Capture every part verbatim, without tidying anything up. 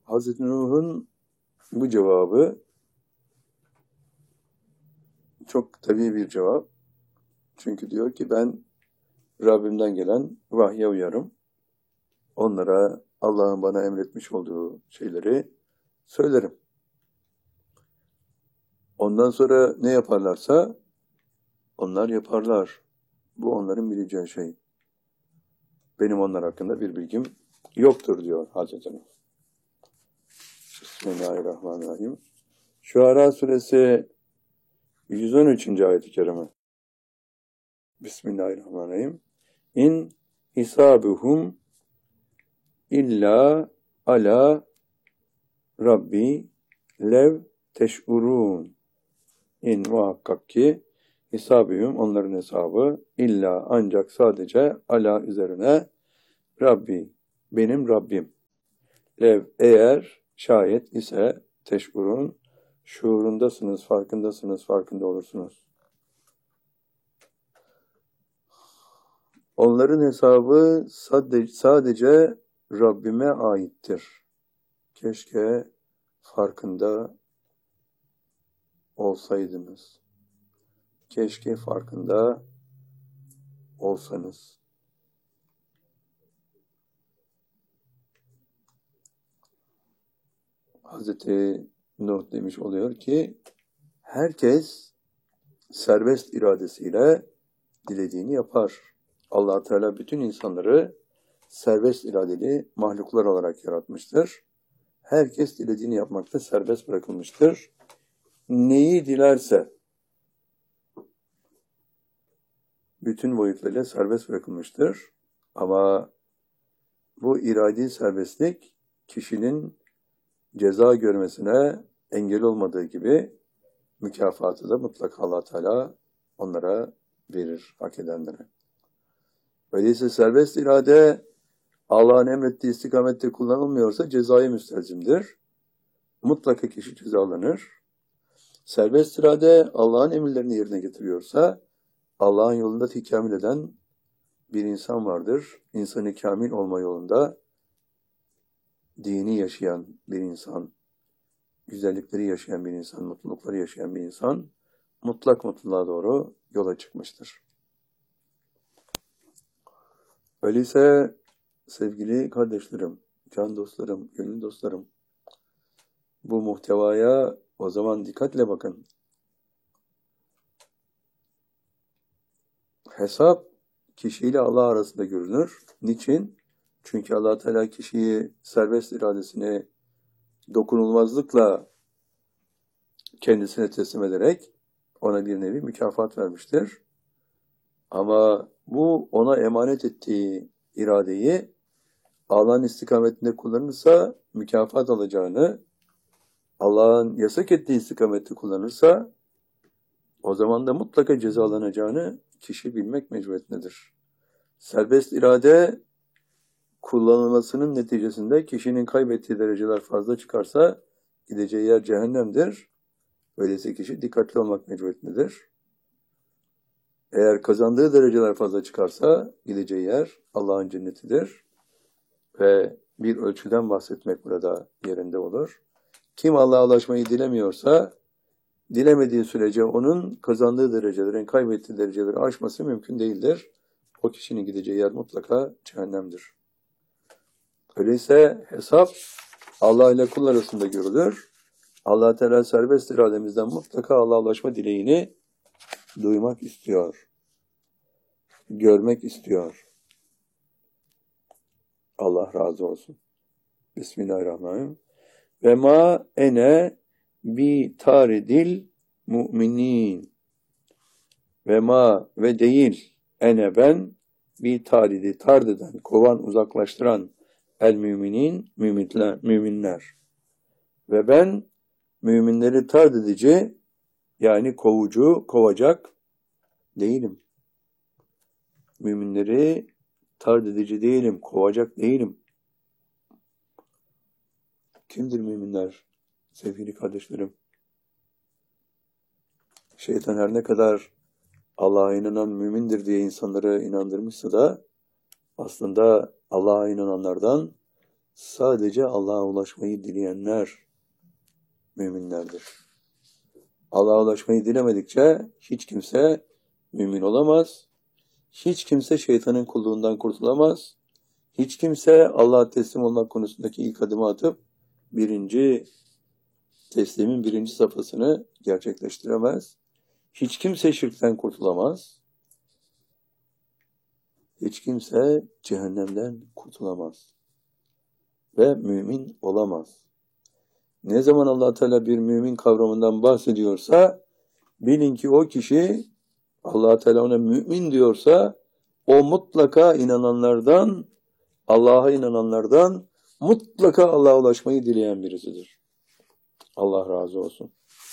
Hazreti Nuh'un bu cevabı çok tabii bir cevap. Çünkü diyor ki ben Rabbimden gelen vahye uyarım. Onlara Allah'ın bana emretmiş olduğu şeyleri söylerim. Ondan sonra ne yaparlarsa onlar yaparlar. Bu onların bileceği şey. Benim onlar hakkında bir bilgim yoktur diyor Hazreti Nuh. Bismillahirrahmanirrahim. Şuara suresi yüz on üçüncü ayet-i kerime. Bismillahirrahmanirrahim. İn hisabuhum illa ala Rabbi lev teş'urun. İn muhakkak ki hisabuhum onların hesabı illa ancak sadece ala üzerine Rabbi benim Rabbim. Lev eğer şayet ise teş'urun şuurundasınız, farkındasınız, farkında olursunuz. Onların hesabı sadece, sadece Rabbime aittir. Keşke farkında olsaydınız. Keşke farkında olsanız. Hazreti Nuh demiş oluyor ki, herkes serbest iradesiyle dilediğini yapar. Allah Teala bütün insanları serbest iradeli mahluklar olarak yaratmıştır. Herkes dilediğini yapmakta serbest bırakılmıştır. Neyi dilerse bütün boyutlarıyla serbest bırakılmıştır. Ama bu iradi serbestlik kişinin ceza görmesine engel olmadığı gibi mükafatı da mutlaka Allah Teala onlara verir, hak edenlere. Öyleyse serbest irade Allah'ın emrettiği istikamette kullanılmıyorsa cezai müstelzimdir. Mutlaka kişi cezalanır. Serbest irade Allah'ın emirlerini yerine getiriyorsa Allah'ın yolunda tekamül eden bir insan vardır. İnsanı kamil olma yolunda dini yaşayan bir insan, güzellikleri yaşayan bir insan, mutlulukları yaşayan bir insan mutlak mutluluğa doğru yola çıkmıştır. Öyleyse sevgili kardeşlerim, can dostlarım, gönül dostlarım, bu muhtevaya o zaman dikkatle bakın. Hesap kişiyle Allah arasında görünür. Niçin? Çünkü Allah Teala kişiyi serbest iradesini dokunulmazlıkla kendisine teslim ederek ona bir nevi mükafat vermiştir. Ama bu ona emanet ettiği iradeyi Allah'ın istikametinde kullanırsa mükafat alacağını, Allah'ın yasak ettiği istikamette kullanırsa o zaman da mutlaka cezalanacağını kişi bilmek mecburiyetindedir. Serbest irade kullanılmasının neticesinde kişinin kaybettiği dereceler fazla çıkarsa gideceği yer cehennemdir. Öyleyse kişi dikkatli olmak mecburiyetindedir. Eğer kazandığı dereceler fazla çıkarsa gideceği yer Allah'ın cennetidir. Ve bir ölçüden bahsetmek burada yerinde olur. Kim Allah'a ulaşmayı dilemiyorsa, dilemediği sürece onun kazandığı derecelerin, kaybettiği dereceleri aşması mümkün değildir. O kişinin gideceği yer mutlaka cehennemdir. Öyleyse hesap Allah ile kul arasında görülür. Allah Teala serbest irademizden mutlaka Allah'a ulaşma dileğini duymak istiyor. Görmek istiyor. Allah razı olsun. Bismillahirrahmanirrahim. Ve ma ene bi taridil mu'minin. Ve ma ve değil ene ben bi taridi tard eden, kovan, uzaklaştıran el müminin, müminler, müminler. Ve ben müminleri tard edici, yani kovucu, kovacak değilim. Müminleri tard edici değilim, kovacak değilim. Kimdir müminler sevgili kardeşlerim? Şeytan her ne kadar Allah'a inanan mümindir diye insanları inandırmışsa da aslında Allah'a inananlardan sadece Allah'a ulaşmayı dileyenler müminlerdir. Allah'a ulaşmayı dilemedikçe hiç kimse mümin olamaz. Hiç kimse şeytanın kulluğundan kurtulamaz. Hiç kimse Allah'a teslim olmak konusundaki ilk adımı atıp birinci teslimin birinci safhasını gerçekleştiremez. Hiç kimse şirkten kurtulamaz. Hiç kimse cehennemden kurtulamaz. Ve mümin olamaz. Ne zaman Allah Teala bir mümin kavramından bahsediyorsa bilin ki o kişi Allah Teala ona mümin diyorsa o mutlaka inananlardan, Allah'a inananlardan mutlaka Allah'a ulaşmayı dileyen birisidir. Allah razı olsun.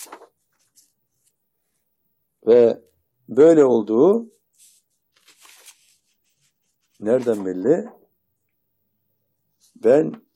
Ve böyle olduğu nereden belli? Ben